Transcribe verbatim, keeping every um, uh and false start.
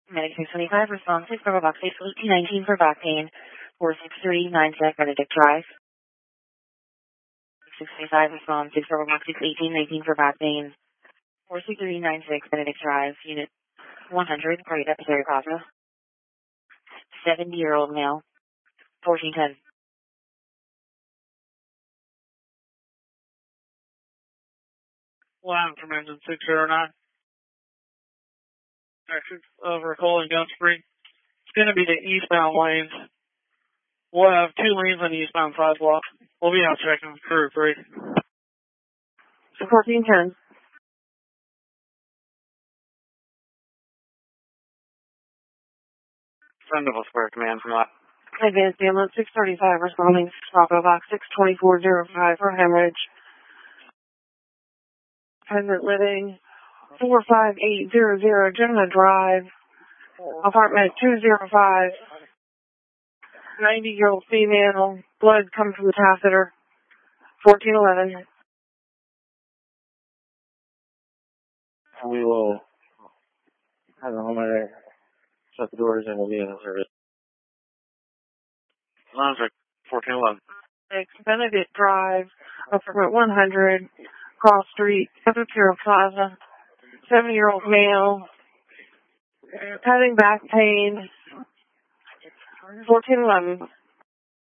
Medic six twenty-five, response six, Bravo Box six, eighteen nineteen for back pain. four six three nine six, Benedict Drive. six twenty-five, response six, Bravo Box six, eighteen nineteen for back pain. four six three nine six, Benedict Drive, Unit one hundred, Great Episode Plaza. seventy-year-old male, fourteen ten. Line from engine six zero nine. Exit over Cole and Gunspring. It's going to be the eastbound lanes. We'll have two lanes on the eastbound sidewalk. We'll be out checking crew three. fourteen ten. Send of a square command from that. Advanced ambulance six thirty-five, responding Bravo Box six twenty-four oh five for hemorrhage. Present living four five eight zero zero, Gemini Drive, apartment two oh five. ninety-year-old female, blood coming from the catheter, fourteen eleven. We will have a home there, shut the doors, and we'll be in the service. Sounds like fourteen eleven. six, Benedict Drive, apartment one hundred, Cross Street, Epicure Plaza, seventy-year-old male, having back pain, fourteen eleven.